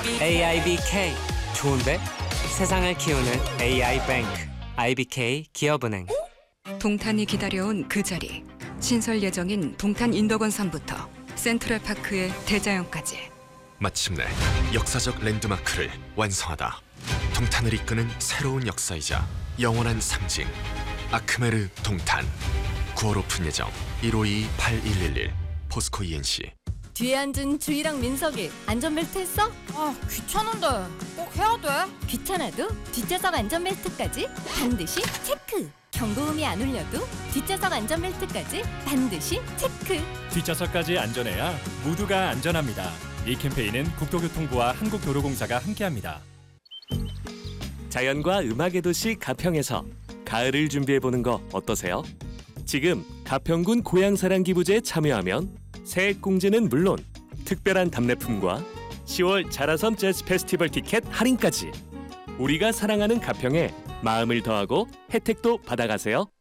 AIBK 좋은데? 세상을 키우는 AI뱅크 IBK 기업은행. 동탄이 기다려온 그 자리. 신설 예정인 동탄 인덕원산부터 센트럴파크의 대자연까지. 마침내 역사적 랜드마크를 완성하다. 동탄을 이끄는 새로운 역사이자 영원한 상징. 아크메르 동탄. 9월 오픈 예정. 152-8111 포스코 ENC. 뒤에 앉은 주희랑 민석이 안전벨트 했어? 아, 귀찮은데 꼭 해야 돼? 귀찮아도 뒷좌석 안전벨트까지 반드시 체크! 경고음이 안 울려도 뒷좌석 안전벨트까지 반드시 체크! 뒷좌석까지 안전해야 모두가 안전합니다. 이 캠페인은 국토교통부와 한국도로공사가 함께합니다. 자연과 음악의 도시 가평에서 가을을 준비해보는 거 어떠세요? 지금 가평군 고향사랑기부제에 참여하면 세액공제는 물론 특별한 답례품과 10월 자라섬 재즈 페스티벌 티켓 할인까지 우리가 사랑하는 가평에 마음을 더하고 혜택도 받아가세요.